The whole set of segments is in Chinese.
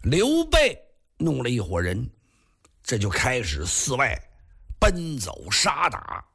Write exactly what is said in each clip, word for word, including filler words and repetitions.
刘备弄了一伙人，这就开始四外奔走杀打，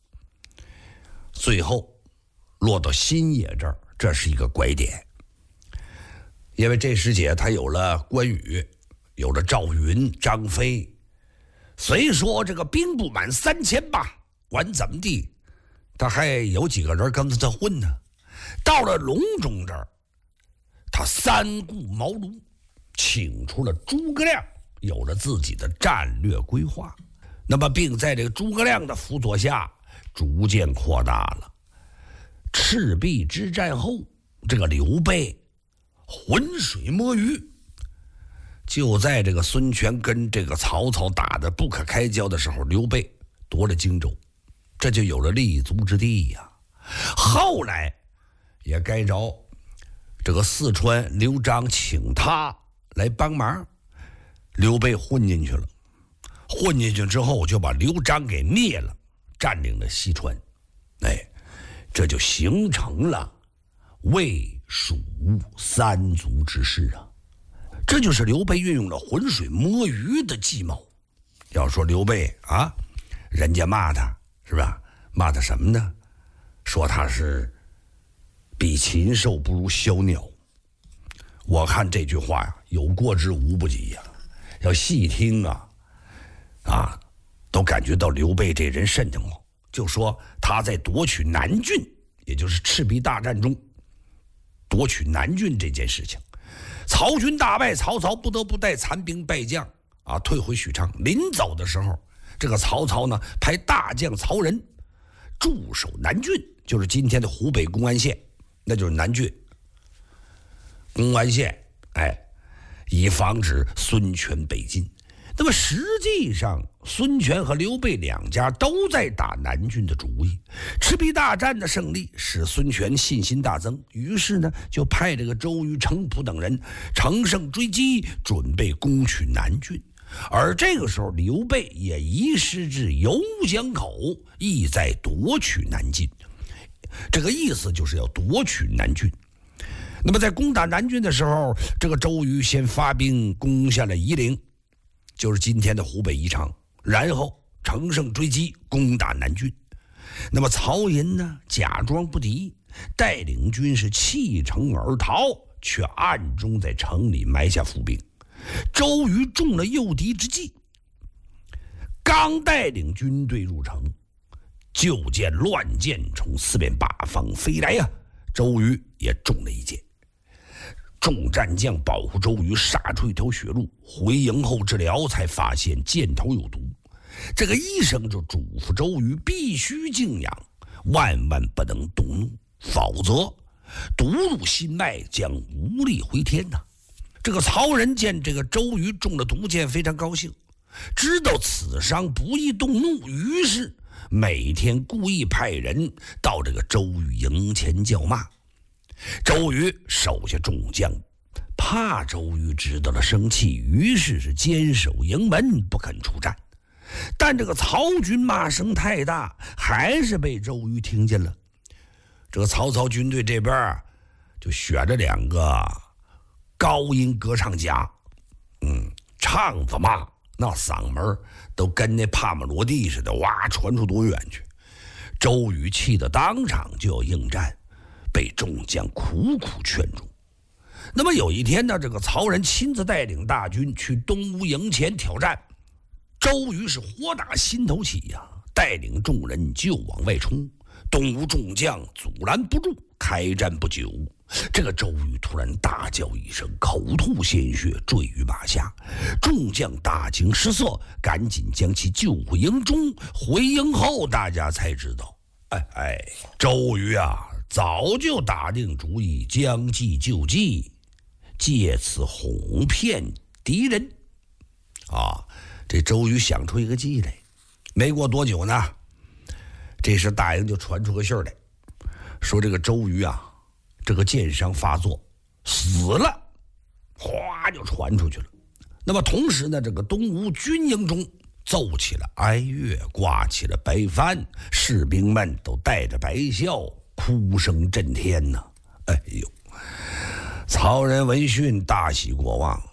最后落到新野这儿，这是一个拐点。因为这时节他有了关羽，有了赵云、张飞，虽说这个兵不满三千吧，管怎么地，他还有几个人跟着他混呢。到了隆中这儿，他三顾茅庐，请出了诸葛亮，有了自己的战略规划。那么并在这个诸葛亮的辅佐下逐渐扩大了。赤壁之战后，这个刘备浑水摸鱼，就在这个孙权跟这个曹操打得不可开交的时候，刘备夺了荆州，这就有了立足之地呀。后来也该着这个四川刘璋请他来帮忙，刘备混进去了，混进去之后就把刘璋给灭了，占领了西川。哎，这就形成了魏蜀三族之势啊。这就是刘备运用了浑水摸鱼的计谋。要说刘备啊，人家骂他是吧？骂他什么呢？说他是比禽兽不如小鸟。我看这句话呀，有过之无不及呀。要细听啊，啊，都感觉到刘备这人瘆得慌。就说他在夺取南郡，也就是赤壁大战中夺取南郡这件事情，曹军大败，曹操不得不带残兵败将啊退回许昌。临走的时候，这个曹操呢派大将曹仁驻守南郡，就是今天的湖北公安县，那就是南郡公安县，哎，以防止孙权北进。那么实际上，孙权和刘备两家都在打南郡的主意。赤壁大战的胜利使孙权信心大增，于是呢，就派这个周瑜、程普等人乘胜追击，准备攻取南郡。而这个时候，刘备也移师至游江口，意在夺取南郡。这个意思就是要夺取南郡。那么在攻打南郡的时候，这个周瑜先发兵攻下了夷陵，就是今天的湖北宜昌，然后乘胜追击，攻打南郡。那么曹寅呢，假装不敌，带领军是弃城而逃，却暗中在城里埋下伏兵。周瑜中了诱敌之计，刚带领军队入城，就见乱箭从四面八方飞来呀、啊！周瑜也中了一箭。众战将保护周瑜，杀出一条血路。回营后治疗，才发现箭头有毒。这个医生就嘱咐周瑜必须静养，万万不能动怒，否则毒入心脉，将无力回天呐。这个曹仁见这个周瑜中了毒箭，非常高兴，知道此伤不易动怒，于是每天故意派人到这个周瑜营前叫骂。周瑜手下众将怕周瑜知道了生气，于是是坚守营门，不肯出战。但这个曹军骂声太大，还是被周瑜听见了。这个曹操军队这边就选了两个高音歌唱家，嗯，唱着骂，那嗓门都跟那帕马罗蒂似的，哇，传出多远去。周瑜气得当场就要应战，被众将苦苦劝住。那么有一天呢，这个曹仁亲自带领大军去东吴营前挑战，周瑜是火打心头起呀、啊，带领众人就往外冲。东吴众将阻拦不住，开战不久，这个周瑜突然大叫一声，口吐鲜血，坠于马下。众将大惊失色，赶紧将其救回营中。回营后，大家才知道，哎哎，周瑜啊，早就打定主意，将计就计，借此哄骗敌人啊！这周瑜想出一个计来。没过多久呢，这时大营就传出个信儿来，说这个周瑜啊，这个箭伤发作死了，哗就传出去了。那么同时呢，这个东吴军营中奏起了哀乐，挂起了白帆，士兵们都带着白笑，哭声震天呐、啊！哎呦，曹仁闻讯大喜过望，